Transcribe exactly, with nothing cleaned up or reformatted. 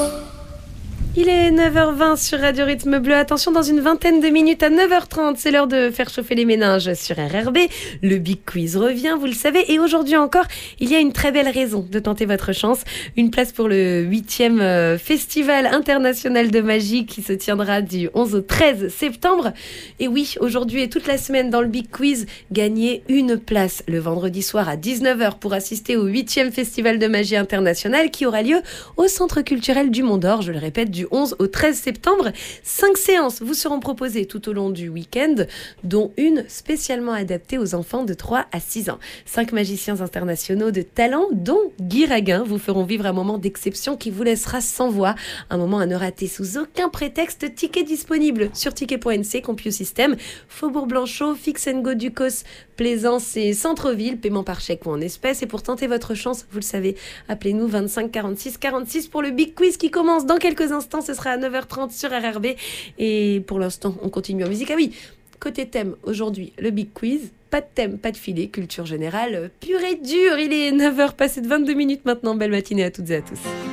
Il est neuf heures vingt sur Radio Rythme Bleu. Attention, dans une vingtaine de minutes à neuf heures trente, c'est l'heure de faire chauffer les méninges sur R R B. Le Big Quiz revient, vous le savez. Et aujourd'hui encore, il y a une très belle raison de tenter votre chance. Une place pour le huitième Festival international de magie qui se tiendra du onze au treize septembre. Et oui, aujourd'hui et toute la semaine dans le Big Quiz, gagnez une place le vendredi soir à dix-neuf heures pour assister au huitième Festival de magie international qui aura lieu au Centre culturel du Mont d'Or, je le répète, du onze au treize septembre. Cinq séances vous seront proposées tout au long du week-end, dont une spécialement adaptée aux enfants de trois à six ans. Cinq magiciens internationaux de talent, dont Guy Raguin, vous feront vivre un moment d'exception qui vous laissera sans voix. Un moment à ne rater sous aucun prétexte. Ticket disponible sur ticket point n c, CompuSystem, Faubourg Blanchot, Fix and Go Ducos, Plaisance et Centre-Ville, paiement par chèque ou en espèces. Et pour tenter votre chance, vous le savez, appelez-nous vingt-cinq quarante-six quarante-six pour le Big Quiz qui commence dans quelques instants. Ce sera à neuf heures trente sur R R B. Et pour l'instant, on continue en musique. Ah oui, côté thème, aujourd'hui, le Big Quiz. Pas de thème, pas de filet, culture générale pure et dure. Il est neuf heures passées de vingt-deux minutes maintenant. Belle matinée à toutes et à tous.